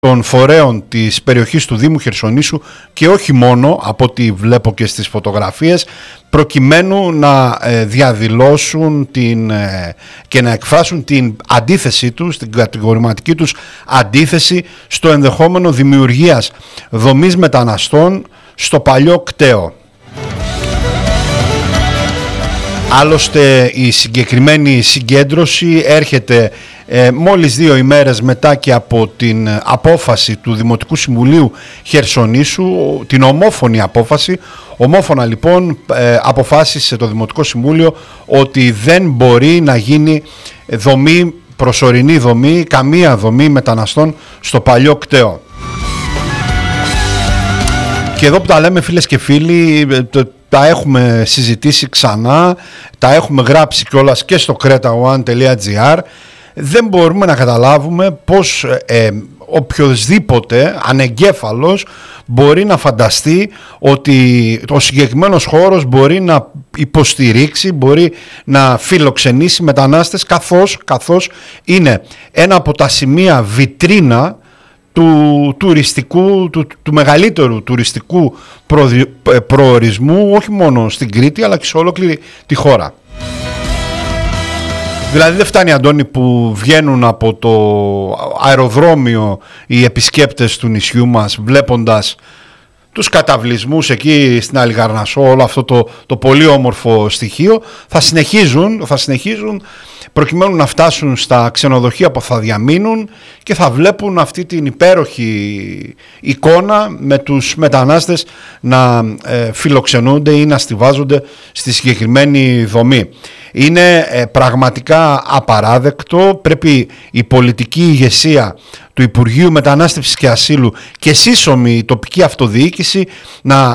των φορέων της περιοχής του Δήμου Χερσονήσου και όχι μόνο, από ό,τι βλέπω και στις φωτογραφίες, προκειμένου να διαδηλώσουν και να εκφράσουν την αντίθεσή τους, την κατηγορηματική τους αντίθεση στο ενδεχόμενο δημιουργίας δομής μεταναστών στο παλιό κτέο. Άλλωστε η συγκεκριμένη συγκέντρωση έρχεται μόλις 2 ημέρες μετά και από την απόφαση του Δημοτικού Συμβουλίου Χερσονήσου, την ομόφωνη απόφαση. Ομόφωνα λοιπόν αποφάσισε το Δημοτικό Συμβούλιο ότι δεν μπορεί να γίνει δομή, προσωρινή δομή, καμία δομή μεταναστών στο παλιό κτέο. Και εδώ που τα λέμε, φίλες και φίλοι, τα έχουμε συζητήσει ξανά, τα έχουμε γράψει κιόλας και στο cretaone.gr. Δεν μπορούμε να καταλάβουμε πως οποιοδήποτε ανεγκέφαλος μπορεί να φανταστεί ότι ο συγκεκριμένος χώρος μπορεί να υποστηρίξει, μπορεί να φιλοξενήσει μετανάστες, καθώς είναι ένα από τα σημεία βιτρίνα του μεγαλύτερου τουριστικού προορισμού, όχι μόνο στην Κρήτη αλλά και σε ολόκληρη τη χώρα. Δηλαδή δεν φτάνει, Αντώνη, που βγαίνουν από το αεροδρόμιο οι επισκέπτες του νησιού μας βλέποντας τους καταβλισμούς εκεί στην Αλιγαρνασσό, όλο αυτό το πολύ όμορφο στοιχείο, θα συνεχίζουν προκειμένου να φτάσουν στα ξενοδοχεία που θα διαμείνουν και θα βλέπουν αυτή την υπέροχη εικόνα με τους μετανάστες να φιλοξενούνται ή να στιβάζονται στη συγκεκριμένη δομή. Είναι πραγματικά απαράδεκτο. Πρέπει η πολιτική ηγεσία του Υπουργείου Μετανάστευσης και Ασύλου και σύσσωμη η τοπική αυτοδιοίκηση να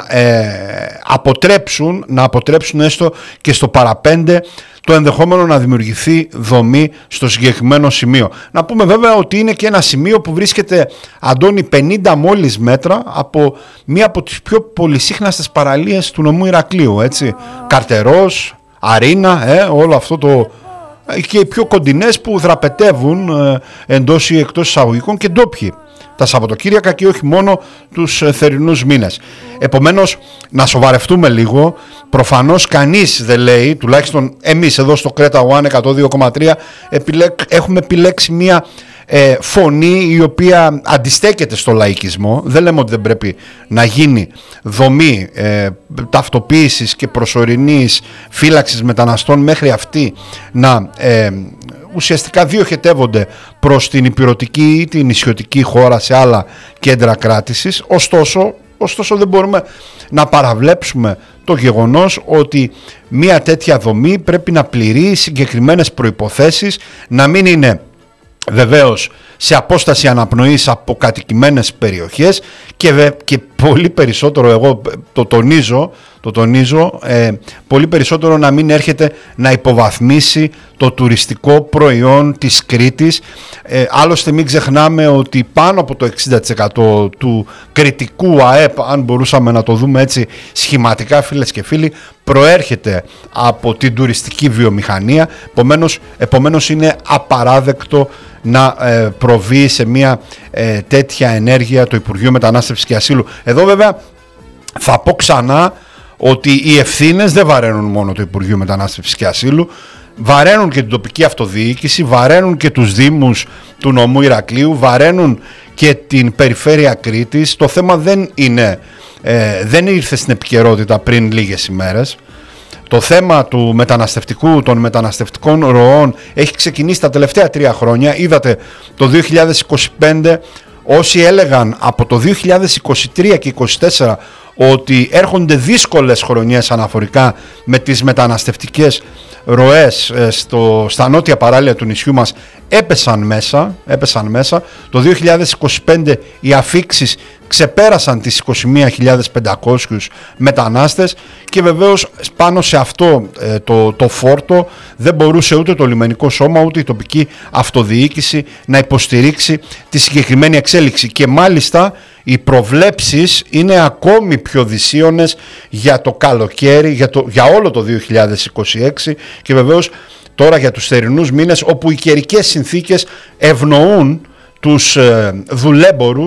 αποτρέψουν έστω και στο παραπέντε το ενδεχόμενο να δημιουργηθεί δομή στο συγκεκριμένο σημείο. Να πούμε βέβαια ότι είναι και ένα σημείο που βρίσκεται, Αντώνη, 50 μόλις μέτρα από μία από τις πιο πολυσύχναστες παραλίες του νομού Ηρακλείου, έτσι. Καρτερός, Αρίνα, όλο αυτό το... και οι πιο κοντινές που δραπετεύουν εντός ή εκτός εισαγωγικών και ντόπιοι τα Σαββατοκύριακα και όχι μόνο τους θερινούς μήνες. Επομένως, να σοβαρευτούμε λίγο. Προφανώς κανείς δεν λέει, τουλάχιστον εμείς εδώ στο Κρέτα One 102,3 έχουμε επιλέξει μια φωνή η οποία αντιστέκεται στο λαϊκισμό. Δεν λέμε ότι δεν πρέπει να γίνει δομή ταυτοποίησης και προσωρινής φύλαξης μεταναστών μέχρι αυτή να ουσιαστικά διοχετεύονται προς την ηπειρωτική ή την νησιωτική χώρα σε άλλα κέντρα κράτησης. Ωστόσο δεν μπορούμε να παραβλέψουμε το γεγονός ότι μια τέτοια δομή πρέπει να πληρεί συγκεκριμένες προϋποθέσεις, να μην είναι βεβαίως σε απόσταση αναπνοής από κατοικημένες περιοχές και πολύ περισσότερο, εγώ το τονίζω, πολύ περισσότερο να μην έρχεται να υποβαθμίσει το τουριστικό προϊόν της Κρήτης. Άλλωστε μην ξεχνάμε ότι πάνω από το 60% του κρητικού ΑΕΠ, αν μπορούσαμε να το δούμε έτσι σχηματικά, φίλες και φίλοι, προέρχεται από την τουριστική βιομηχανία. Επομένως είναι απαράδεκτο να προβεί σε μια τέτοια ενέργεια το Υπουργείο Μετανάστευσης και Ασύλου. Εδώ βέβαια θα πω ξανά ότι οι ευθύνες δεν βαραίνουν μόνο το Υπουργείο Μετανάστευσης και Ασύλου, βαραίνουν και την τοπική αυτοδιοίκηση, βαραίνουν και τους δήμους του νομού Ηρακλείου, βαραίνουν και την περιφέρεια Κρήτης. Το θέμα δεν ήρθε στην επικαιρότητα πριν λίγες ημέρες. Το θέμα των μεταναστευτικών ροών έχει ξεκινήσει τα τελευταία 3 χρόνια. Είδατε το 2025, όσοι έλεγαν από το 2023 και 2024 ότι έρχονται δύσκολες χρονιές αναφορικά με τις μεταναστευτικές ροές στα νότια παράλια του νησιού μας, έπεσαν μέσα. Το 2025 οι αφίξεις ξεπέρασαν τις 21.500 μετανάστες και βεβαίως πάνω σε αυτό το φόρτο δεν μπορούσε ούτε το λιμενικό σώμα ούτε η τοπική αυτοδιοίκηση να υποστηρίξει τη συγκεκριμένη εξέλιξη, και μάλιστα οι προβλέψεις είναι ακόμη πιο δυσίωνες για το καλοκαίρι, για όλο το 2026 και βεβαίως τώρα για τους θερινούς μήνες, όπου οι καιρικές συνθήκες ευνοούν τους δουλέμπορους